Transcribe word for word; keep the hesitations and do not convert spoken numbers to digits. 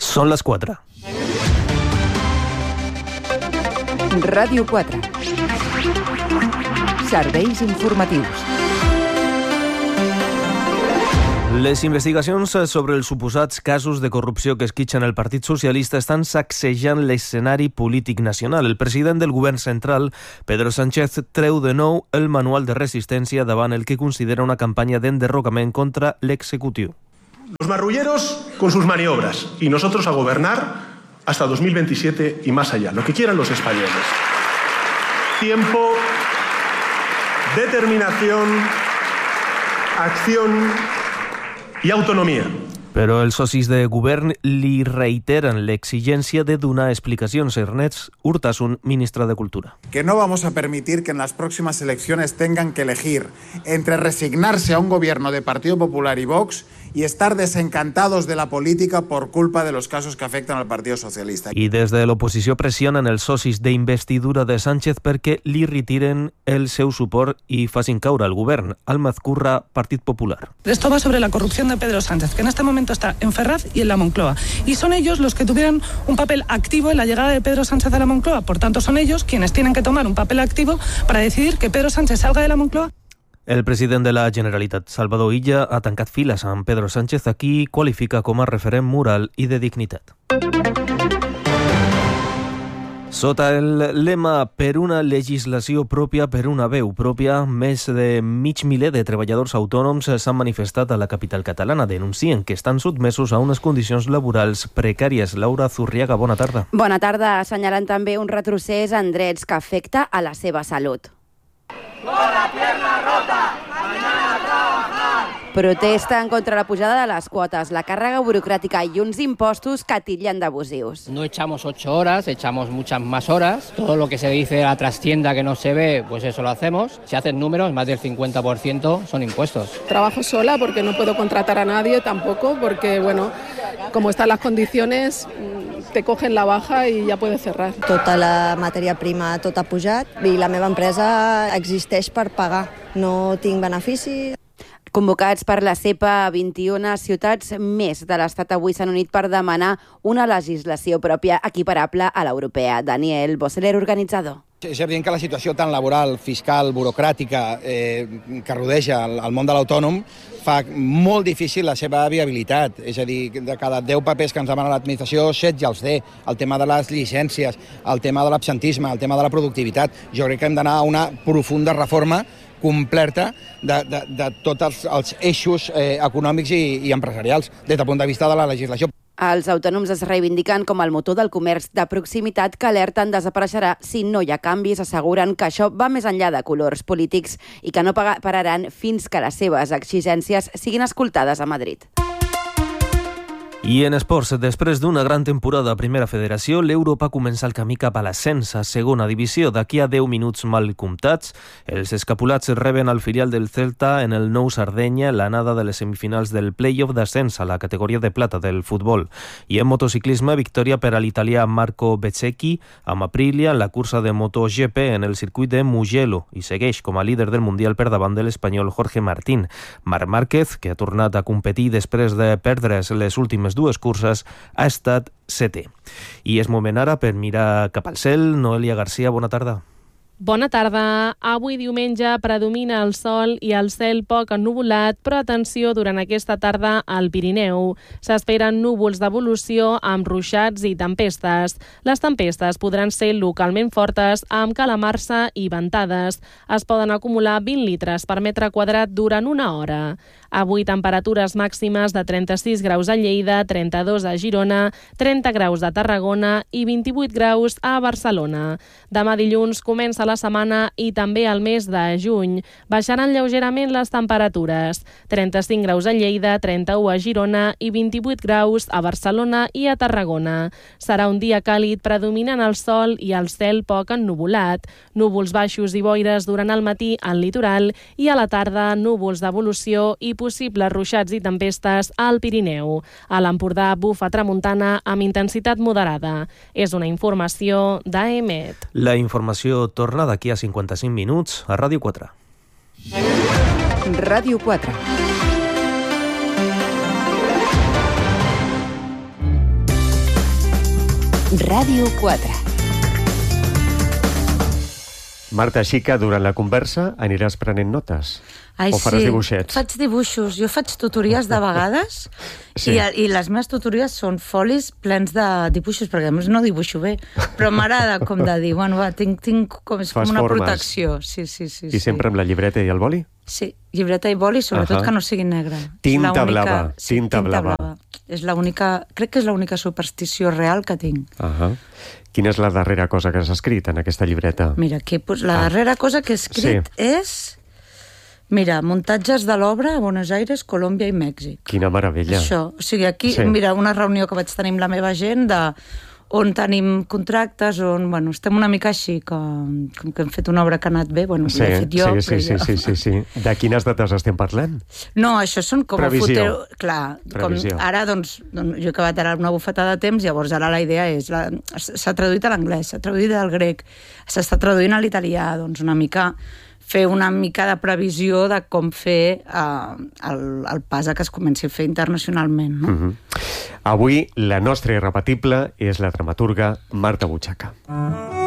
Són les quatre. Ràdio quatre. Serveis informatius. Les investigacions sobre els suposats casos de corrupció que esquitxen el Partit Socialista estan sacsejant l'escenari polític nacional. El president del govern central, Pedro Sánchez, treu de nou el manual de resistència davant el que considera una campanya d'enderrocament contra l'executiu. Los marrulleros con sus maniobras y nosotros a gobernar hasta dos mil veintisiete y más allá, lo que quieran los españoles. Tiempo, determinación, acción i autonomia. Però els socis de govern li reiteren l'exigència de donar explicacions. Ernest Urtasun, ministre de Cultura. Que no vamos a permitir que en las próximas elecciones tengan que elegir entre resignarse a un gobierno de Partido Popular y Vox y estar desencantados de la política por culpa de los casos que afectan al Partido Socialista. I des de l'oposició pressionen els socis d'investidura de Sánchez perquè li retiren el seu suport i facin caure el govern. Almazcurra, Partit Popular. Esto va sobre la corrupción de Pedro Sánchez, que en este momento está en Ferraz y en la Moncloa. Y son ellos los que tuvieron un papel activo en la llegada de Pedro Sánchez a la Moncloa. Por tanto, son ellos quienes tienen que tomar un papel activo para decidir que Pedro Sánchez salga de la Moncloa. El president de la Generalitat, Salvador Illa, ha tancat files amb Pedro Sánchez, a qui qualifica com a referent moral i de dignitat. Sota el lema «Per una legislació pròpia, per una veu pròpia», més de mig miler de treballadors autònoms s'han manifestat a la capital catalana. Denuncien que estan sotmesos a unes condicions laborals precàries. Laura Zurriaga, bona tarda. Bona tarda. Assenyalant també un retrocés en drets que afecta a la seva salut. Con la pierna rota, mañana a trabajar. Protesta en contra la pujada de les quotes, la càrrega burocràtica i uns impostos que titllen d'abusius. No echamos ocho horas, echamos muchas más horas. Todo lo que se dice a la trastienda que no se ve, pues eso lo hacemos. Se hacen números, más del cincuenta por ciento son impuestos. Trabajo sola porque no puedo contratar a nadie tampoco, porque, bueno, como están las condiciones, te cogen la baja i ja puedes cerrar. Tota la matèria prima, tot ha pujat i la meva empresa existeix per pagar. No tinc benefici. Convocats per la CEPA, vint-i-una ciutats més de l'Estat avui s'han unit per demanar una legislació pròpia equiparable a l'europea. Daniel Boseler, organitzador. És evident que la situació tan laboral, fiscal, burocràtica eh, que rodeja el, el món de l'autònom fa molt difícil la seva viabilitat. És a dir, de cada deu papers que ens demana l'administració, set ja els té. El tema de les llicències, el tema de l'absentisme, el tema de la productivitat. Jo crec que hem d'anar a una profunda reforma completa de, de, de tots els, els eixos eh, econòmics i, i empresarials des del punt de vista de la legislació. Els autònoms es reivindiquen com el motor del comerç de proximitat que alerten desapareixerà si no hi ha canvis. Asseguren que això va més enllà de colors polítics i que no pararan fins que les seves exigències siguin escoltades a Madrid. I en esports, després d'una gran temporada a Primera Federació, l'Europa comença el camí cap a l'ascens a Segona Divisió. D'aquí a deu minuts mal comptats, els escapulats reben al filial del Celta en el Nou Sardenya l'anada de les semifinals del play-off d'ascens a la categoria de plata del futbol. I en motociclisme, victòria per a l'italià Marco Bezzecchi amb Aprilia en la cursa de MotoGP en el circuit de Mugello i segueix com a líder del Mundial per davant de l'espanyol Jorge Martín. Marc Márquez, que ha tornat a competir després de perdre's les últimes dues curses, ha estat setè. I és moment ara per mirar cap al cel. Noelia Garcia, bona tarda. Bona tarda. Avui diumenge predomina el sol i el cel poc ennuvolat, però atenció, durant aquesta tarda al Pirineu. S'esperen núvols d'evolució amb ruixats i tempestes. Les tempestes podran ser localment fortes amb calamarsa i ventades. Es poden acumular vint litres per metre quadrat durant una hora. Avui temperatures màximes de trenta-sis graus a Lleida, trenta-dos a Girona, trenta graus a Tarragona i vint-i-vuit graus a Barcelona. Demà dilluns comença la setmana i també el mes de juny. Baixaran lleugerament les temperatures. trenta-cinc graus a Lleida, trenta-u a Girona i vint-i-vuit graus a Barcelona i a Tarragona. Serà un dia càlid predominant el sol i el cel poc ennuvolat. Núvols baixos i boires durant el matí al litoral i a la tarda núvols d'evolució i possibles ruixats i tempestes al Pirineu. A l'Empordà bufa tramuntana amb intensitat moderada. És una informació d'A E M E T. La informació torna d'aquí a cinquanta-cinc minuts a Ràdio quatre. Ràdio quatre. Ràdio quatre. Marta, així que durant la conversa aniràs prenent notes? Ai, o faràs sí, dibuixets? faig dibuixos. Jo faig tutories de vegades sí. i, i les meves tutories són folis plens de dibuixos, perquè a més no dibuixo bé, però m'agrada com de dir, bueno, va, tinc, tinc com, és com una formes. Protecció. Sí, sí, sí, I sí. sempre amb la llibreta i el boli? Sí, llibreta i boli, sobretot uh -huh. que no sigui negra. Tinta blava, sí, tinta, tinta blava. blava. És l'única, crec que és l'única superstició real que tinc. Uh -huh. Quina és la darrera cosa que has escrit en aquesta llibreta? Mira, aquí, pues, la ah. darrera cosa que he escrit sí. és... Mira, muntatges de l'obra a Buenos Aires, Colòmbia i Mèxic. Quina meravella. Això, o sigui, aquí, sí. mira, una reunió que vaig tenir amb la meva gent de on tenim contractes, on, bueno, estem una mica així, com, com que hem fet una obra que ha anat bé, bueno, sí, l'he fet jo, sí, sí, però sí, jo... sí, sí, sí. De quines dates estem parlant? No, això són com Previsió. a fotero... Clar, Previsió. Com ara, doncs, doncs, jo he acabat ara una bufetada de temps, llavors ara la idea és... La, s'ha traduït a l'anglès, s'ha traduït al grec, s'està traduint a l'italià, doncs una mica... fer una mica de previsió de com fer eh, el, el pas a que es comenci a fer internacionalment. No? Mm-hmm. Avui la nostra irrepetible és la dramaturga Marta Butxaca.